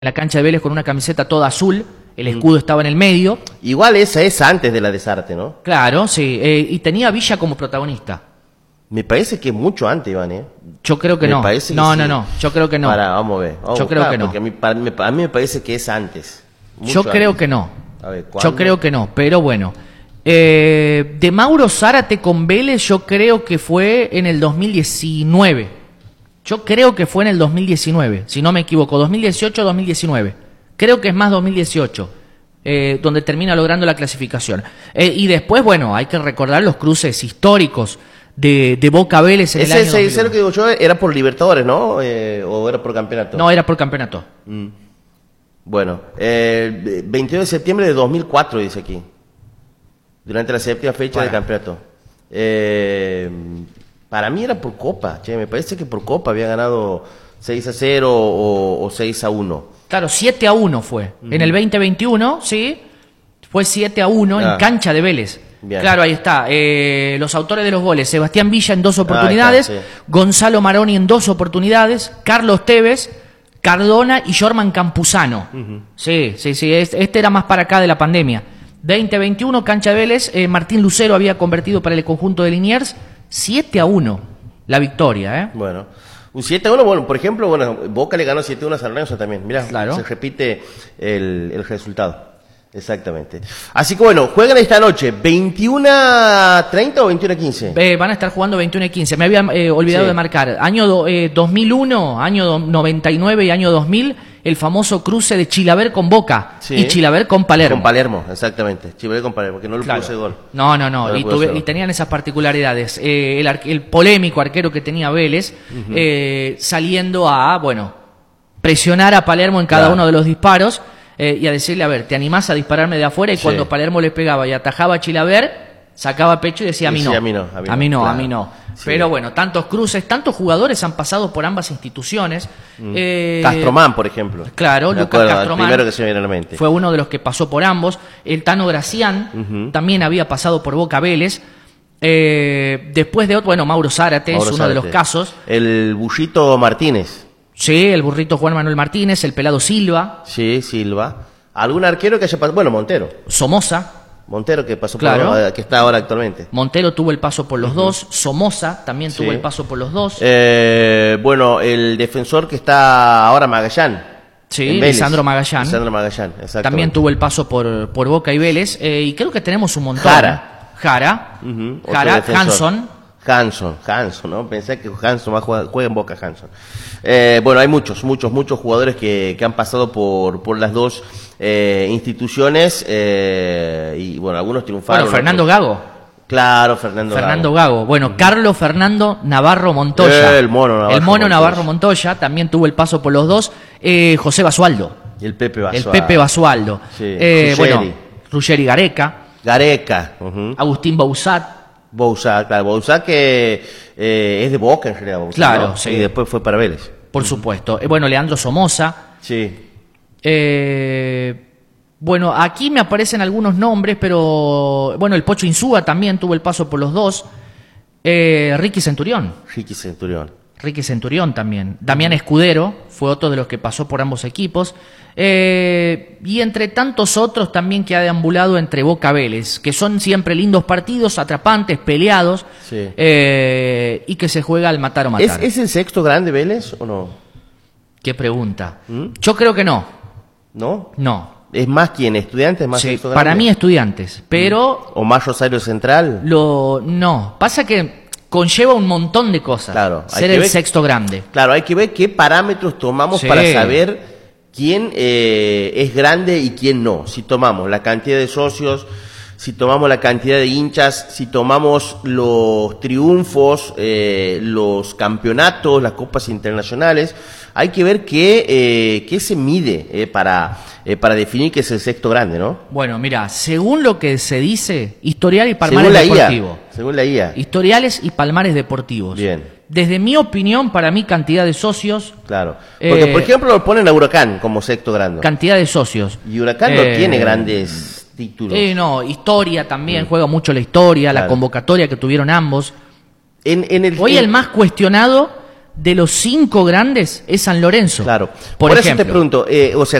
la cancha de Vélez con una camiseta toda azul, el escudo estaba en el medio. Igual esa es antes de la de Zárate, ¿no? Claro, sí, y tenía a Villa como protagonista. Me parece que es mucho antes, Iván, ¿eh? Yo creo que no. Parece que no, sí. no, yo creo que no. Vamos a ver. Yo creo que no. Porque a mí me parece que es antes. Yo creo que no. A ver, ¿cuándo? Yo creo que no, pero bueno. De Mauro Zárate con Vélez yo creo que fue en el 2019. Yo creo que fue en el 2019, si no me equivoco, 2018-2019. Creo que es más 2018, donde termina logrando la clasificación. Y después, bueno, hay que recordar los cruces históricos de Boca Vélez en el año 2001. Ese lo que digo yo era por Libertadores, ¿no? ¿O era por campeonato? No, era por campeonato. Bueno, 22 de septiembre de 2004, dice aquí. Durante la séptima fecha del campeonato. Para mí era por Copa, che, me parece que por Copa había ganado 6-0 o 6-1. Claro, 7-1 fue. En el 2021, sí, fue 7-1 en cancha de Vélez. Bien. Claro, ahí está. Los autores de los goles: Sebastián Villa en 2 oportunidades, está, sí. Gonzalo Maroni en 2 oportunidades, Carlos Tevez, Cardona y Jorman Campuzano. Sí, este era más para acá de la pandemia. 2021, cancha de Vélez, Martín Lucero había convertido para el conjunto de Liniers. 7-1 la victoria, ¿eh? Bueno, un 7-1, bueno, por ejemplo, bueno, Boca le ganó 7-1 a San Lorenzo también. Mirá, claro. Se repite el resultado. Exactamente. Así que bueno, juegan esta noche, 21:30 o 21:15. Van a estar jugando 21:15. Me había olvidado de marcar. Año 2001, año 99 y año 2000, el famoso cruce de Chilaver con Boca y Chilaver con Palermo. Con Palermo, exactamente. Chilaver con Palermo, que no le puso gol. No. Y tenían esas particularidades. El polémico arquero que tenía Vélez, saliendo a, bueno, presionar a Palermo en cada uno de los disparos. Y a decirle, a ver, ¿te animás a dispararme de afuera? Y cuando Palermo le pegaba y atajaba a Chilaver, sacaba pecho y decía, a mí no. A mí no. Sí. Pero bueno, tantos cruces, tantos jugadores han pasado por ambas instituciones. Castromán, por ejemplo. Claro, Lucas Castromán. El primero que se me viene a la mente. Fue uno de los que pasó por ambos. El Tano Gracián también había pasado por Boca Vélez. Después de otro, bueno, Mauro Zárate es uno de los casos. El Bullito Martínez. Sí, el burrito Juan Manuel Martínez, el pelado Silva. Sí, Silva. ¿Algún arquero que haya pasado? Bueno, Montero. Somoza. Montero que pasó por que está ahora actualmente. Montero tuvo el paso por los dos. Somoza también tuvo el paso por los dos. Bueno, el defensor que está ahora Magallán. Sí, Lisandro Magallán. Lisandro Magallán, exactamente. También tuvo el paso por Boca y Vélez. Y creo que tenemos un montón. Jara, Hanson, ¿no? Pensé que Hanson juega en Boca, Hanson. Bueno, hay muchos jugadores que han pasado por las dos instituciones y bueno, algunos triunfaron. Bueno, Fernando Gago. Claro, Fernando Gago. Bueno, Carlos Fernando Navarro Montoya. El mono Navarro Montoya también tuvo el paso por los dos. José Basualdo. Y el Pepe Basualdo. Sí. Bueno, Ruggeri Gareca. Agustín Bouzat, claro, Bouzat que es de Boca en general. Bouzat, claro, ¿no? sí. Y después fue para Vélez. Por supuesto. Bueno, Leandro Somoza. Sí. Bueno, aquí me aparecen algunos nombres, pero bueno, el Pocho Insúa también tuvo el paso por los dos. Ricky Centurión también. Damián Escudero fue otro de los que pasó por ambos equipos. Y entre tantos otros también que ha deambulado entre Boca Vélez, que son siempre lindos partidos, atrapantes, peleados, y que se juega al matar o matar. ¿Es el sexto grande Vélez o no? ¿Qué pregunta? Yo creo que no. ¿No? No. ¿Es más quién? ¿Estudiantes? ¿Más sexto grande? Para mí Estudiantes, pero... ¿O más Rosario Central? No, pasa que conlleva un montón de cosas. Claro, ser el sexto grande. Claro, hay que ver qué parámetros tomamos para saber quién es grande y quién no. Si tomamos la cantidad de socios, si tomamos la cantidad de hinchas, si tomamos los triunfos, los campeonatos, las copas internacionales, hay que ver qué se mide para definir qué es el sexto grande, ¿no? Bueno, mira, según lo que se dice, historial y palmares deportivos. Según la IA. Historiales y palmares deportivos. Bien. Desde mi opinión, para mí, cantidad de socios. Claro. Porque, por ejemplo, lo ponen a Huracán como sexto grande. Cantidad de socios. Y Huracán no tiene grandes títulos. No, historia también, juega mucho la historia, la convocatoria que tuvieron ambos. Hoy el más cuestionado de los 5 grandes es San Lorenzo. Claro. Por eso ejemplo. te pregunto, o sea,